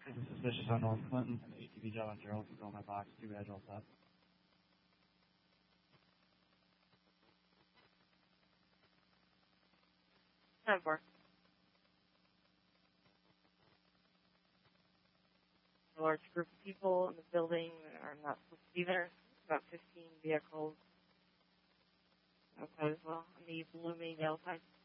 This is suspicious on North Clinton and ATV job on Gerald. You go in my box. 2 badge all set. Time for. A large group of people in the building that are not supposed to be there. About 15 vehicles outside as well on the blooming outside.